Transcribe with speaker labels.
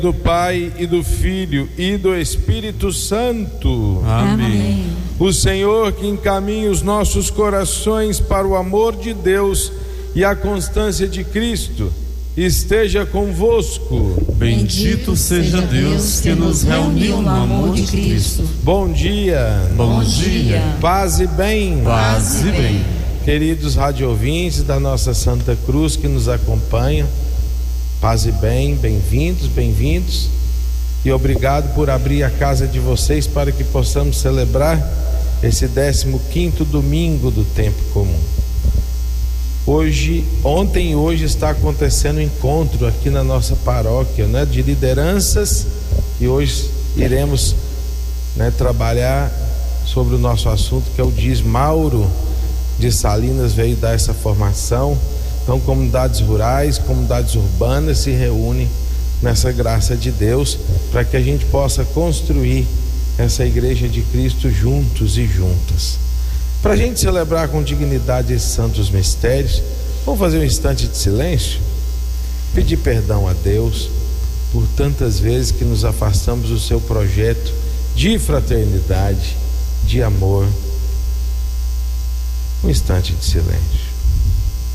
Speaker 1: Do Pai e do Filho e do Espírito Santo.
Speaker 2: Amém.
Speaker 1: O Senhor que encaminha os nossos corações para o amor de Deus e a constância de Cristo, esteja convosco.
Speaker 2: Bendito seja Deus que nos reuniu no amor de Cristo.
Speaker 1: Bom dia.
Speaker 2: Bom dia.
Speaker 1: Paz e bem.
Speaker 2: Paz e bem.
Speaker 1: Queridos radiovintes da nossa Santa Cruz que nos acompanham, paz e bem, bem-vindos, bem-vindos, e obrigado por abrir a casa de vocês para que possamos celebrar esse 15º domingo do tempo comum. Ontem e hoje está acontecendo um encontro aqui na nossa paróquia, né, de lideranças, e hoje iremos, trabalhar sobre o nosso assunto, que é o dízimo. Mauro de Salinas veio dar essa formação. Então, comunidades rurais, comunidades urbanas se reúnem nessa graça de Deus para que a gente possa construir essa igreja de Cristo juntos e juntas. Para a gente celebrar com dignidade esses santos mistérios, vamos fazer um instante de silêncio, pedir perdão a Deus por tantas vezes que nos afastamos do seu projeto de fraternidade, de amor. Um instante de silêncio.